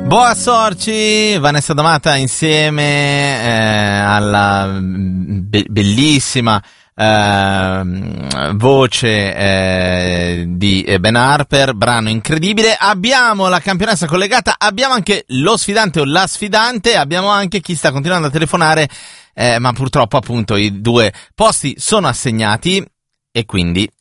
Boa Sorci, Vanessa D'Amata insieme alla bellissima voce di Ben Harper, brano incredibile. Abbiamo la campionessa collegata, abbiamo anche lo sfidante o la sfidante, abbiamo anche chi sta continuando a telefonare, ma purtroppo appunto i due posti sono assegnati e quindi